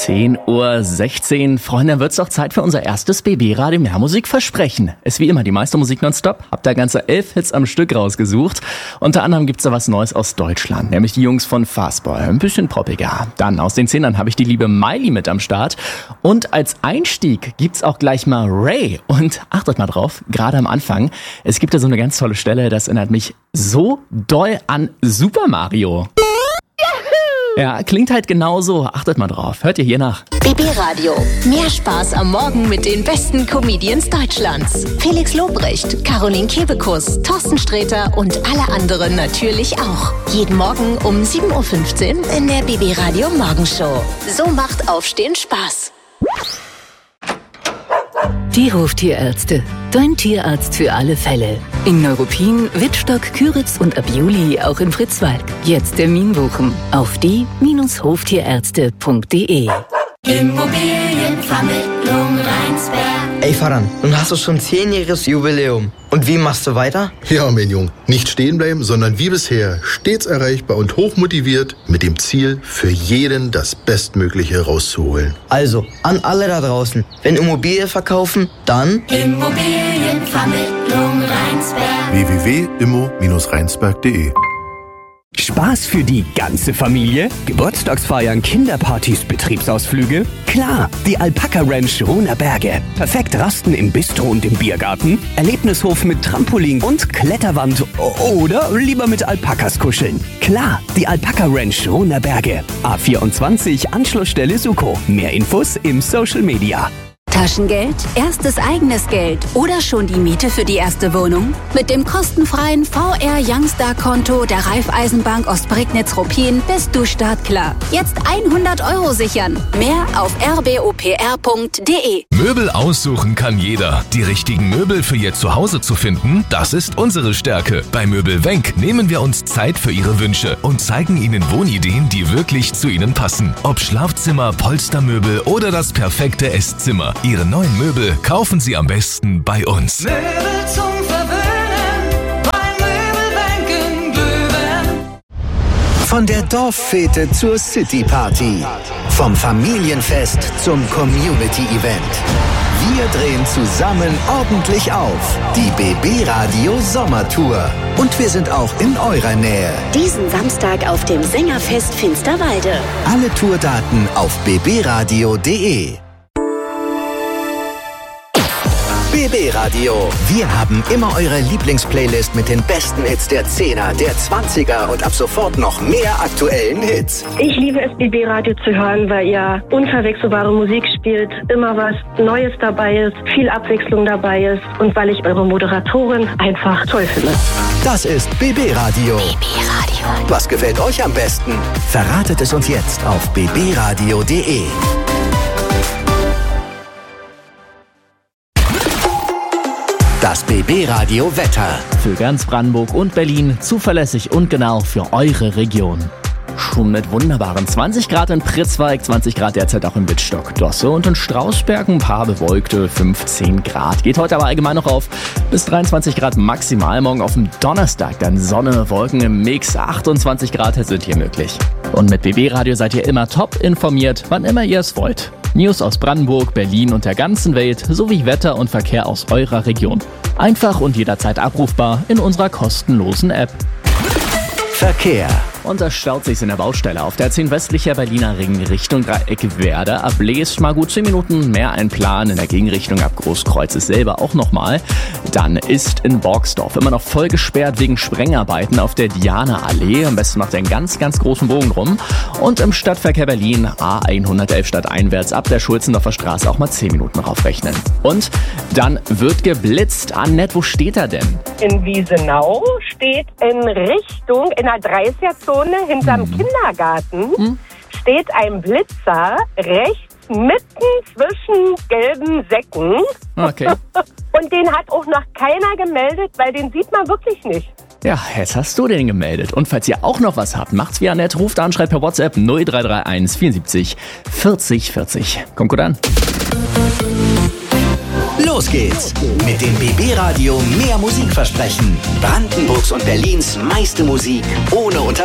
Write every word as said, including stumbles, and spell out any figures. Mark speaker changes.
Speaker 1: zehn Uhr sechzehn. Freunde, dann wird's doch Zeit für unser erstes B B-Radio Mehr Musik versprechen. Ist wie immer die meiste Musik nonstop. Hab da ganze elf Hits am Stück rausgesucht. Unter anderem gibt's da was Neues aus Deutschland, nämlich die Jungs von Fastball. Ein bisschen poppiger. Dann aus den Zehnern habe ich die liebe Miley mit am Start. Und als Einstieg gibt's auch gleich mal Ray. Und achtet mal drauf, gerade am Anfang, es gibt da so eine ganz tolle Stelle, das erinnert mich so doll an Super Mario. Ja, klingt halt genauso. Achtet mal drauf. Hört ihr hier nach.
Speaker 2: B B-Radio. Mehr Spaß am Morgen mit den besten Comedians Deutschlands. Felix Lobrecht, Caroline Kebekus, Thorsten Sträter und alle anderen natürlich auch. Jeden Morgen um sieben Uhr fünfzehn in der B B-Radio Morgenshow. So macht Aufstehen Spaß.
Speaker 3: Die Hoftierärzte. Dein Tierarzt für alle Fälle. In Neuruppin, Wittstock, Küritz und ab Juli auch in Fritzwalk. Jetzt Termin buchen auf die Bindestrich hoftierärzte punkt de.
Speaker 4: Immobilienvermittlung Rheinsberg.
Speaker 5: Ey Faran, nun hast du schon zehnjähriges Jubiläum. Und wie machst du weiter?
Speaker 6: Ja, mein Junge, nicht stehen bleiben, sondern wie bisher stets erreichbar und hochmotiviert mit dem Ziel, für jeden das Bestmögliche rauszuholen.
Speaker 5: Also, an alle da draußen, wenn Immobilie verkaufen, dann
Speaker 4: Immobilienvermittlung Rheinsberg.
Speaker 6: w w w punkt immo Bindestrich rheinsberg punkt de.
Speaker 7: Spaß für die ganze Familie? Geburtstagsfeiern, Kinderpartys, Betriebsausflüge? Klar, die Alpaka Ranch Ruhner Berge. Perfekt rasten im Bistro und im Biergarten, Erlebnishof mit Trampolin und Kletterwand oder lieber mit Alpakas kuscheln. Klar, die Alpaka Ranch Ruhner Berge. A vierundzwanzig, Anschlussstelle Suko. Mehr Infos im Social Media.
Speaker 2: Taschengeld, erstes eigenes Geld oder schon die Miete für die erste Wohnung? Mit dem kostenfreien V R Youngstar-Konto der Raiffeisenbank Ostprignitz-Ruppin bist du startklar. Jetzt hundert Euro sichern. Mehr auf r b o p r punkt de.
Speaker 8: Möbel aussuchen kann jeder. Die richtigen Möbel für Ihr Zuhause zu finden, das ist unsere Stärke. Bei Möbel Wenk nehmen wir uns Zeit für Ihre Wünsche und zeigen Ihnen Wohnideen, die wirklich zu Ihnen passen. Ob Schlafzimmer, Polstermöbel oder das perfekte Esszimmer. Ihre neuen Möbel kaufen Sie am besten bei uns.
Speaker 4: Möbel zum Verwöhnen, bei Möbelwenk in Glühben.
Speaker 9: Von der Dorffete zur Cityparty. Vom Familienfest zum Community-Event. Wir drehen zusammen ordentlich auf. Die B B-Radio Sommertour. Und wir sind auch in eurer Nähe.
Speaker 2: Diesen Samstag auf dem Sängerfest Finsterwalde.
Speaker 9: Alle Tourdaten auf b b radio punkt de. B B-Radio. Wir haben immer eure Lieblingsplaylist mit den besten Hits der Zehner, der Zwanziger und ab sofort noch mehr aktuellen Hits.
Speaker 10: Ich liebe es, B B-Radio zu hören, weil ihr unverwechselbare Musik spielt, immer was Neues dabei ist, viel Abwechslung dabei ist und weil ich eure Moderatorin einfach toll finde.
Speaker 9: Das ist B B-Radio.
Speaker 2: B B-Radio.
Speaker 9: Was gefällt euch am besten? Verratet es uns jetzt auf b b radio punkt de. Das B B-Radio Wetter.
Speaker 1: Für ganz Brandenburg und Berlin zuverlässig und genau für eure Region. Schon mit wunderbaren zwanzig Grad in Pritzwalk, zwanzig Grad derzeit auch in Wittstock, Dosse und in Strausberg ein paar bewolkte fünfzehn Grad. Geht heute aber allgemein noch auf bis dreiundzwanzig Grad maximal. Morgen auf dem Donnerstag dann Sonne, Wolken im Mix, achtundzwanzig Grad sind hier möglich. Und mit B B-Radio seid ihr immer top informiert, wann immer ihr es wollt. News aus Brandenburg, Berlin und der ganzen Welt sowie Wetter und Verkehr aus eurer Region. Einfach und jederzeit abrufbar in unserer kostenlosen App.
Speaker 9: Verkehr.
Speaker 1: Und da staut sich's in der Baustelle. Auf der zehn westlicher Berliner Ring Richtung Dreieck Werder. Ab Lees mal gut zehn Minuten mehr einplanen. In der Gegenrichtung ab Großkreuzes selber auch nochmal. Dann ist in Borgsdorf immer noch voll gesperrt wegen Sprengarbeiten auf der Diana-Allee. Am besten macht ihr einen ganz, ganz großen Bogen drum. Und im Stadtverkehr Berlin A hundertelf stadteinwärts ab der Schulzendorfer Straße auch mal zehn Minuten raufrechnen. Und dann wird geblitzt. Annette, wo steht er denn?
Speaker 11: In Wiesenau steht in Richtung, in der dreißiger-Zone hinterm hm. Kindergarten, hm. steht ein Blitzer rechts mitten zwischen gelben Säcken.
Speaker 1: Okay.
Speaker 11: Und den hat auch noch keiner gemeldet, weil den sieht man wirklich nicht.
Speaker 1: Ja, jetzt hast du den gemeldet. Und falls ihr auch noch was habt, macht's wie Annette, ruft an, schreibt per WhatsApp null drei drei eins vierundsiebzig vierzig vierzig. Kommt gut an.
Speaker 9: Los geht's mit dem B B-Radio Mehr Musik versprechen. Brandenburgs und Berlins meiste Musik ohne Unterbrechung.